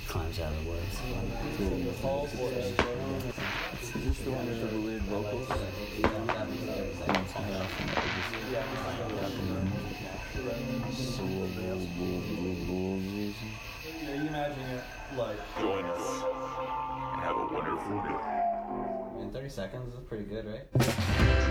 climbs out of the woods. Is this the one that has the weird vocals? Are you imagining it like... Join us and have a wonderful day. In 30 seconds is pretty good, right?